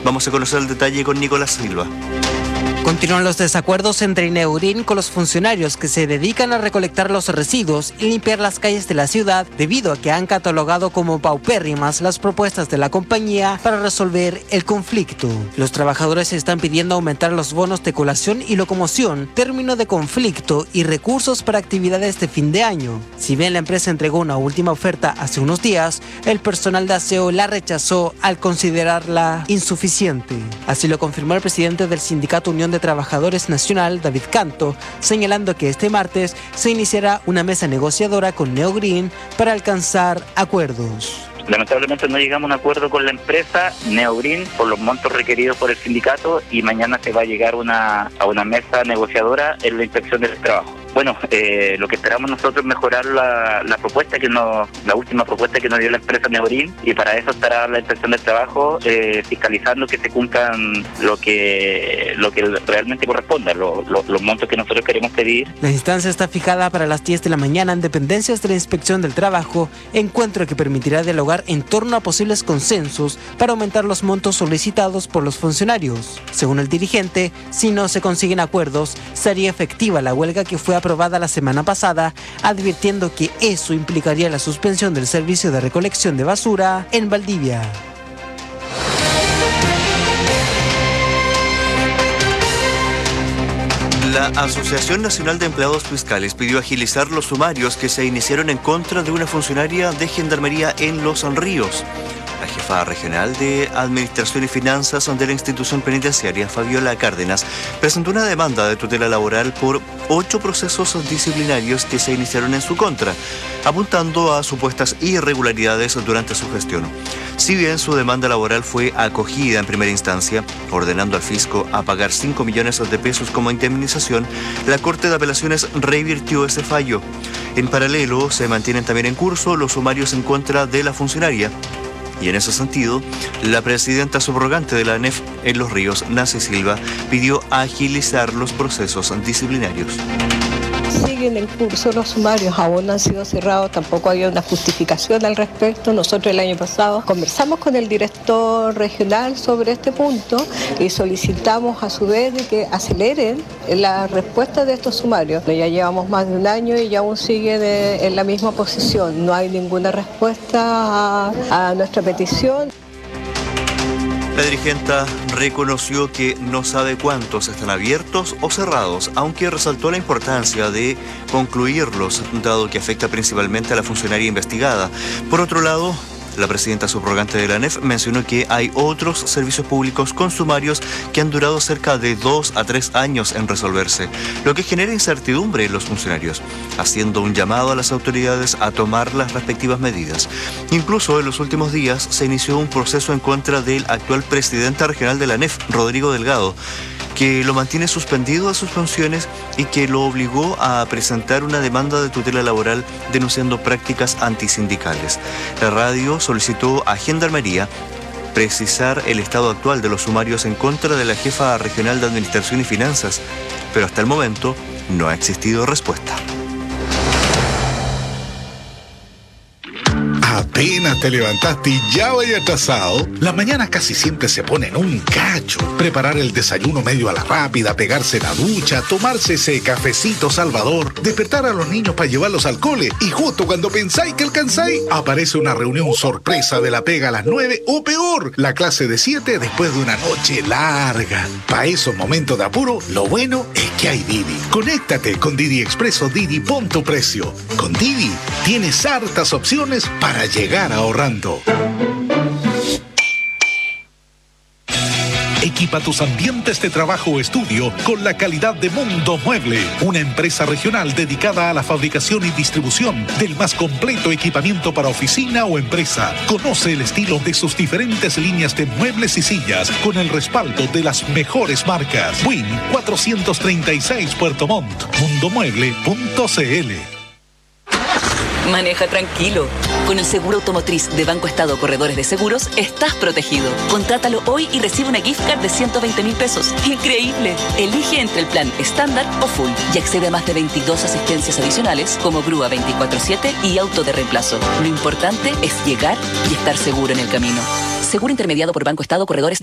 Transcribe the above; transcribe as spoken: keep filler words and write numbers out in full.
Vamos a conocer el detalle con Nicolás Silva. Continúan los desacuerdos entre Neurin con los funcionarios que se dedican a recolectar los residuos y limpiar las calles de la ciudad debido a que han catalogado como paupérrimas las propuestas de la compañía para resolver el conflicto. Los trabajadores están pidiendo aumentar los bonos de colación y locomoción, término de conflicto y recursos para actividades de fin de año. Si bien la empresa entregó una última oferta hace unos días, el personal de aseo la rechazó al considerarla insuficiente. Así lo confirmó el presidente del sindicato Unión de Trabajadores Nacional, David Canto, señalando que este martes se iniciará una mesa negociadora con Neogreen para alcanzar acuerdos. Lamentablemente no llegamos a un acuerdo con la empresa Neogreen por los montos requeridos por el sindicato y mañana se va a llegar una, a una mesa negociadora en la inspección del trabajo. Bueno, eh, lo que esperamos nosotros es mejorar la, la propuesta que nos, la última propuesta que nos dio la empresa Neogreen, y para eso estará la inspección del trabajo eh, fiscalizando que se cumplan lo que lo que realmente corresponda, lo, lo, los montos que nosotros queremos pedir. La instancia está fijada para las diez de la mañana en dependencias de la inspección del trabajo, encuentro que permitirá dialogar en torno a posibles consensos para aumentar los montos solicitados por los funcionarios. Según el dirigente, si no se consiguen acuerdos, sería efectiva la huelga que fue aprobada la semana pasada, advirtiendo que eso implicaría la suspensión del servicio de recolección de basura en Valdivia. La Asociación Nacional de Empleados Fiscales pidió agilizar los sumarios que se iniciaron en contra de una funcionaria de Gendarmería en Los Ríos. La jefa regional de Administración y Finanzas de la institución penitenciaria, Fabiola Cárdenas, presentó una demanda de tutela laboral por ocho procesos disciplinarios que se iniciaron en su contra, apuntando a supuestas irregularidades durante su gestión. Si bien su demanda laboral fue acogida en primera instancia, ordenando al fisco a pagar cinco millones de pesos como indemnización, la Corte de Apelaciones revirtió ese fallo. En paralelo, se mantienen también en curso los sumarios en contra de la funcionaria. Y en ese sentido, la presidenta subrogante de la A N E F en Los Ríos, Nancy Silva, pidió agilizar los procesos disciplinarios. Siguen en curso los sumarios, aún no han sido cerrados, tampoco había una justificación al respecto. Nosotros el año pasado conversamos con el director regional sobre este punto y solicitamos a su vez de que aceleren la respuesta de estos sumarios. Ya llevamos más de un año y aún siguen en la misma posición. No hay ninguna respuesta a, a nuestra petición. La dirigenta reconoció que no sabe cuántos están abiertos o cerrados, aunque resaltó la importancia de concluirlos, dado que afecta principalmente a la funcionaria investigada. Por otro lado, la presidenta subrogante de la A N E F mencionó que hay otros servicios públicos con sumarios que han durado cerca de dos a tres años en resolverse, lo que genera incertidumbre en los funcionarios, haciendo un llamado a las autoridades a tomar las respectivas medidas. Incluso en los últimos días se inició un proceso en contra del actual presidente regional de la A N E F, Rodrigo Delgado, que lo mantiene suspendido de sus funciones y que lo obligó a presentar una demanda de tutela laboral denunciando prácticas antisindicales. La radio solicitó a Gendarmería precisar el estado actual de los sumarios en contra de la jefa regional de Administración y Finanzas, pero hasta el momento no ha existido respuesta. Apenas te levantaste y ya vaya atrasado. Las mañanas casi siempre se ponen un cacho. Preparar el desayuno medio a la rápida, pegarse la ducha, tomarse ese cafecito salvador, despertar a los niños para llevarlos al cole y justo cuando pensáis que alcanzáis, aparece una reunión sorpresa de la pega a las nueve o peor, la clase de siete después de una noche larga. Para esos momentos de apuro, lo bueno es que hay Didi. Conéctate con Didi Express o Didi Pon tu Precio. Con Didi tienes hartas opciones para llegar ahorrando. Equipa tus ambientes de trabajo o estudio con la calidad de Mundo Mueble, una empresa regional dedicada a la fabricación y distribución del más completo equipamiento para oficina o empresa. Conoce el estilo de sus diferentes líneas de muebles y sillas con el respaldo de las mejores marcas. Win cuatrocientos treinta y seis Puerto Montt, mundomueble punto c l. Maneja tranquilo. Con el seguro automotriz de Banco Estado Corredores de Seguros, estás protegido. Contrátalo hoy y recibe una gift card de ciento veinte mil pesos. ¡Increíble! Elige entre el plan estándar o full y accede a más de veintidós asistencias adicionales como grúa veinticuatro siete y auto de reemplazo. Lo importante es llegar y estar seguro en el camino. Seguro intermediado por Banco Estado Corredores de